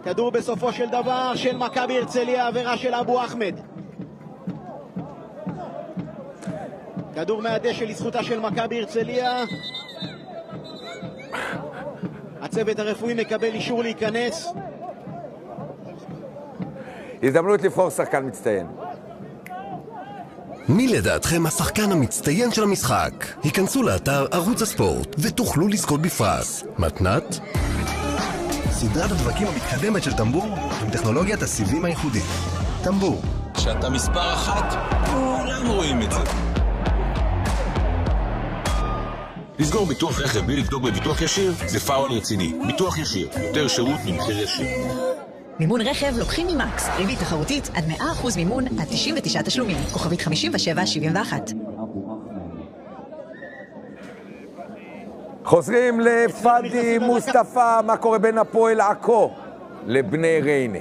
כדור בסופו של דבר של מכבי הרצליה, עבירה של אבו אחמד. כדור מהדשא לזכותה של מכבי הרצליה. הצוות הרפואי מקבל אישור להיכנס. הזדמנות לבחור שחקן מצטיין. מי לדעתכם השחקן המצטיין של המשחק? היכנסו לאתר ערוץ הספורט ותוכלו לזכות בפרס. מתנת? סדרת הדבקים המתקדמת של טמבור עם טכנולוגיית הסיבים הייחודית. טמבור. כשאתה מספר אחת, כולם רואים את זה. לסגור ביטוח רכב בלי לבדוק בביטוח ישיר זה פאול רציני. ביטוח ישיר, יותר שירות ממחיר ישיר. מימון רכב לוקחים ממקס, ריבית תחרותית עד 100% מימון עד 99 תשלומים, כוכבית 5771. חוזרים לפאדי מוסטפא, מה קורה בין הפועל עכו לבני ריינה?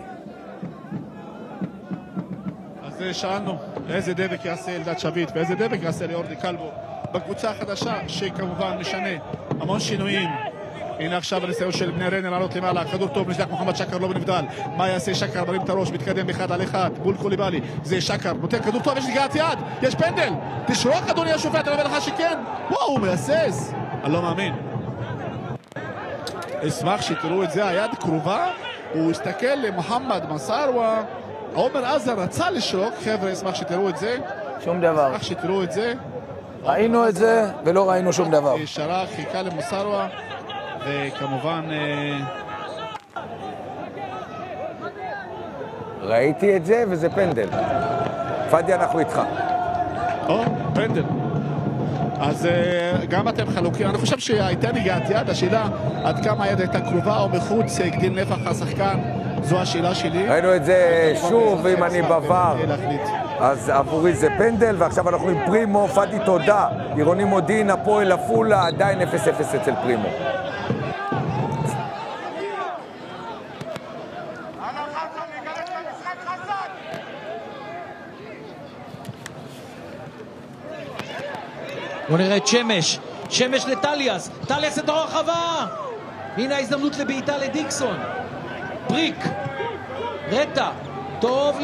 אז שאלנו איזה דבק יעשה אלדד שביט ואיזה דבק יעשה ליאורדי קלבו בקבוצה החדשה, שכמובן משנה המון שינויים. הנה עכשיו הניסיון של בני ריינה לעלות למעלה, כדור טוב נשלח מוחמד שקר לא בנבדל. מה יעשה שקר? מרים את הראש, מתקדם אחד על אחד מול קוליבאלי, זה שקר, נותן כדור טוב, יש נגיעת יד, יש פנדל, תשרוק אדוני השופט, אני אומר לך שכן. וואו, הוא מהסס, אני לא מאמין. אשמח שתראו את זה, היד קרובה, הוא הסתכל למוחמד מסארווה, עומר עזר רצה לשרוק. חבר'ה, אשמח שתראו את זה, שום דבר. אשמח שתראו את זה. ראינו את זה ולא ראינו שום דבר. שרק חיכה למסארווה וכמובן ראיתי את זה וזה פנדל. פאדי, אנחנו איתך. פנדל. אז גם אתם חלוקים. אני חושב שהייתה נגיעת יד, השאלה עד כמה היד הייתה קרובה או מחוץ, הגדיל נפח השחקן, זו השאלה שלי. ראינו את זה שוב, אם אני בבר אז עבורי זה פנדל. ועכשיו אנחנו עם פרימו. פאדי, תודה. עירוני מודיעין, הפועל עפולה, עדיין 0-0 אצל פרימו. בוא נראה את שמש, שמש לטליאס, טליאס את הרחבה, הנה ההזדמנות לבעיטה לדיקסון, בריק, רטה, טוב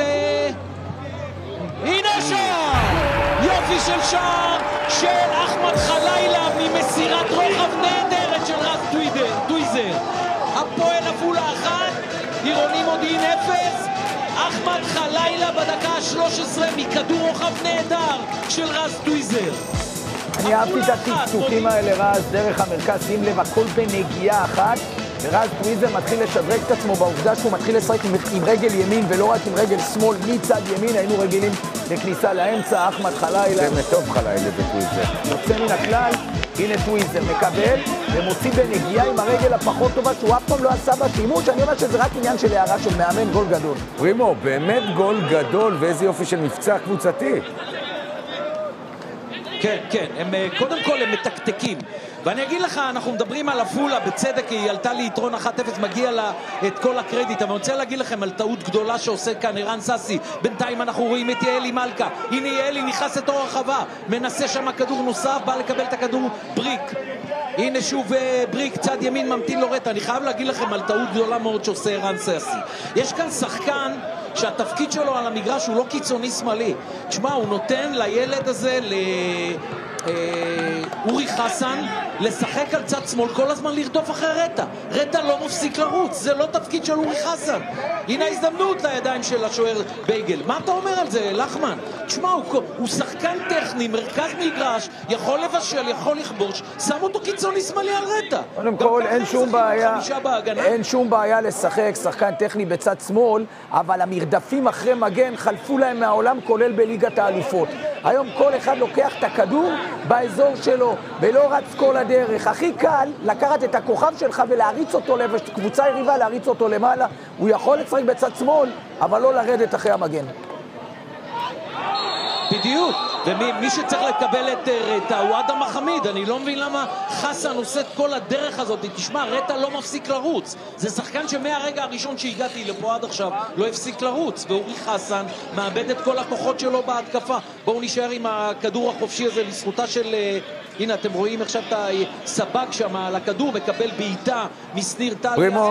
הנה שער, יופי של שער של אחמד חלילה ממסירת רוחב נהדרת של רז טוויזר. הפועל עפולה 1, עירוני מודיעין 0, אחמד חלילה בדקה ה-13 מכדור רוחב נהדר של רז טוויזר. אני אהבתי את הטקטוקים האלה, רז, דרך המרכז, שים לב, הכל בנגיעה אחת, ורז טוויזר מתחיל לשדרג את עצמו בעובדה שהוא מתחיל לשחק עם רגל ימין ולא רק עם רגל שמאל. מצד ימין היינו רגילים לכניסה לאמצע, אחמד חלילה. זה מטוב חלילה בטוויזר. יוצא מן הכלל, הנה טוויזר מקבל ומוציא בנגיעה עם הרגל הפחות טובה שהוא אף פעם לא עשה בה שימוש. אני אומר שזה רק עניין של הערה של מאמן, גול גדול. פרימו, באמת גול גדול, ואיזה יופי של מבצע קבוצתי. כן, כן, קודם כל הם מתקתקים. ואני אגיד לך, אנחנו מדברים על עפולה, בצדק היא עלתה לי יתרון 1-0, מגיע לה את כל הקרדיט. אבל אני רוצה להגיד לכם על טעות גדולה שעושה כאן ערן ססי. בינתיים אנחנו רואים את יאלי מלכה. הנה יאלי נכנס את אור הרחבה, מנסה שם כדור נוסף, בא לקבל את הכדור בריק. הנה שוב בריק, צד ימין ממתין לו רטה. אני חייב להגיד לכם על טעות גדולה מאוד שעושה ערן ססי. יש כאן שחקן שהתפקיד שלו על המגרש הוא לא קיצוני שמאלי. תשמע, הוא נותן לילד הזה, אורי חסן, לשחק על צד שמאל, כל הזמן לרדוף אחרי רטה. רטה לא מפסיק לרוץ, זה לא תפקיד של אורי חסן. הנה ההזדמנות לידיים של השוער בייגל. מה אתה אומר על זה, לחמן? תשמע, הוא שחקן טכני, מרכז מגרש, יכול לבשל, יכול לכבוש, שם אותו קיצוני שמאלי על רטה. קודם כל, אין שום בעיה לשחק שחקן טכני בצד שמאל, אבל המרדפים אחרי מגן חלפו להם מהעולם, כולל בליגת האלופות. היום כל אחד לוקח את הכדור באזור שלו ולא רץ כל הדרך. הכי קל לקחת את הכוכב שלך ולהריץ אותו קבוצה יריבה, להריץ אותו למעלה. הוא יכול לשחק בצד שמאל, אבל לא לרדת אחרי המגן. בדיוק, ומי שצריך לקבל את רטה הוא אדם חמיד. אני לא מבין למה חסן עושה את כל הדרך הזאת. תשמע, רטה לא מפסיק לרוץ. זה שחקן שמהרגע הראשון שהגעתי לפה עד עכשיו לא הפסיק לרוץ, ואורי חסן מאבד את כל הכוחות שלו בהתקפה. בואו נשאר עם הכדור החופשי הזה לזכותה של... הנה, אתם רואים עכשיו את הסבק שם על הכדור, מקבל בעיטה מסניר טליה.